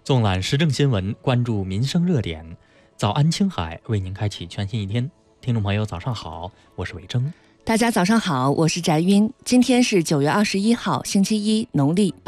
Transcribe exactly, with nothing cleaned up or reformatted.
纵览时政新闻，关注民生热点。早安青海为您开启全新一天。听众朋友早上好，我是伟征。 大家早上好，我是翟晕。今天是九月二十一号星期一，农历